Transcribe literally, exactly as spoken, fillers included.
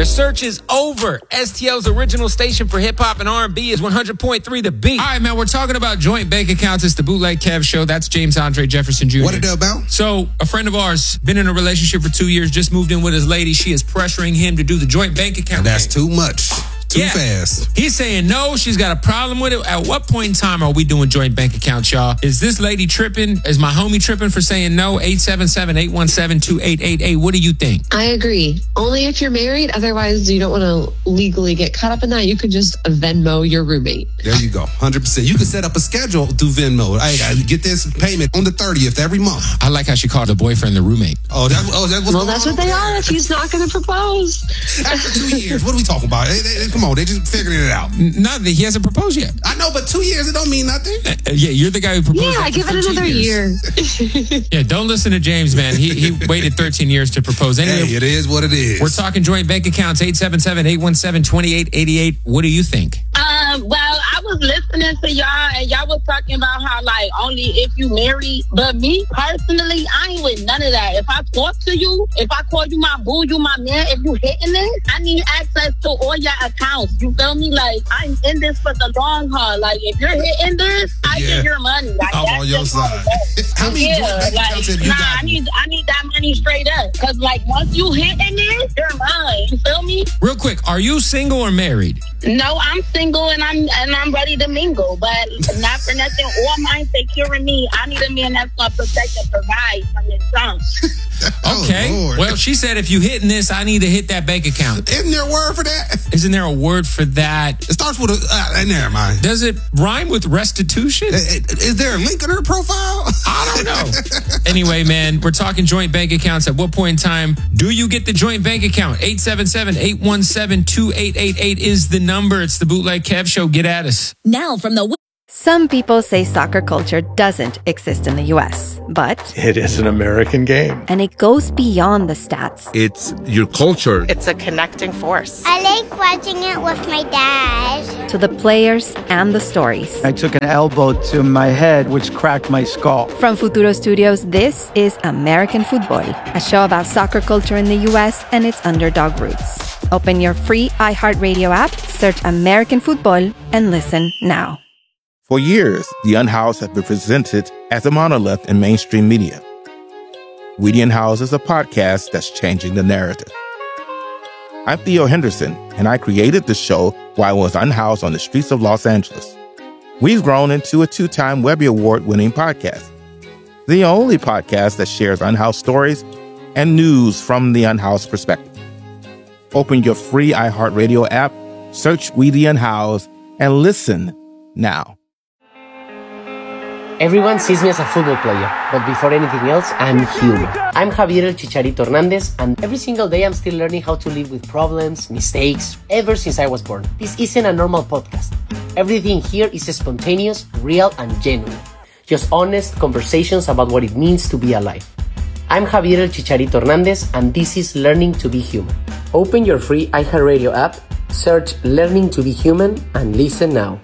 The search is over. S T L's original station for hip-hop and R and B is one hundred point three The Beat. All right, man, we're talking about joint bank accounts. It's the Bootleg Kev Show. That's James Andre Jefferson Junior What it about? So, a friend of ours, been in a relationship for two years, just moved in with his lady. She is pressuring him to do the joint bank account. And that's too much. Too yeah. fast. He's saying no. She's got a problem with it. At what point in time are we doing joint bank accounts, y'all? Is this lady tripping? Is my homie tripping for saying no? eight seven seven, eight one seven, two eight eight eight. What do you think? I agree. Only if you're married. Otherwise, you don't want to legally get caught up in that. You could just Venmo your roommate. There you go. one hundred percent. You can set up a schedule through Venmo. I gotta get this payment on the thirtieth every month. I like how she called the boyfriend the roommate. Oh, that, oh, that was well, that's what they are if he's not going to propose. After two years, what are we talking about? They, they, come on, they just figuring it out. Nothing. He hasn't proposed yet. I know, but two years, it don't mean nothing. Uh, yeah, you're the guy who proposed. Yeah, give it another year. Yeah, don't listen to James, man. He he waited thirteen years to propose. Anyway, hey, it is what it is. We're talking joint bank accounts, eight seven seven, eight one seven, two eight eight eight. What do you think? Um, well, I was listening to y'all, and y'all was talking about how, like, only if you married. But me, personally, I ain't with none of that. If I talk to you, if I call you my boo, you my man, if you hitting this, I need access to all your accounts. You feel me? Like, I'm in this for the long haul. Like, if you're hitting this, I yeah. get your money. Like, I'm on your side. How many yeah, joint bank like, accounts have you nah, got? I need, I need that money straight up. Because, like, once you hitting this, you're mine. You feel me? Real quick, are you single or married? No, I'm single and I'm and I'm ready to mingle, but not for nothing. All mine securing me. I need a man that's gonna protect and provide from the jump. Okay. Oh, well, she said if you hitting this, I need to hit that bank account. Isn't there a word for that? Isn't there a word for that? It starts with a. Uh, never mind. Does it rhyme with restitution? Is there a link in her profile? I don't know. Anyway, man, we're talking joint bank accounts. At what point in time do you get the joint bank account? eight seven seven, eight one seven, two eight eight eight is the number. It's the Bootleg Kev Show. Get at us. Now from the... Some people say soccer culture doesn't exist in the U S, but... It is an American game. And it goes beyond the stats. It's your culture. It's a connecting force. I like watching it with my dad. To the players and the stories. I took an elbow to my head, which cracked my skull. From Futuro Studios, this is American Football, a show about soccer culture in the U S and its underdog roots. Open your free iHeartRadio app, search American Football, and listen now. For years, The Unhoused has been presented as a monolith in mainstream media. We the Unhoused is a podcast that's changing the narrative. I'm Theo Henderson, and I created the show while I was unhoused on the streets of Los Angeles. We've grown into a two-time Webby Award-winning podcast, the only podcast that shares unhoused stories and news from the unhoused perspective. Open your free iHeartRadio app, search We the Unhoused, and listen now. Everyone sees me as a football player, but before anything else, I'm human. I'm Javier El Chicharito Hernandez, and every single day I'm still learning how to live with problems, mistakes, ever since I was born. This isn't a normal podcast. Everything here is spontaneous, real, and genuine. Just honest conversations about what it means to be alive. I'm Javier El Chicharito Hernandez, and this is Learning to be Human. Open your free iHeartRadio app, search Learning to be Human, and listen now.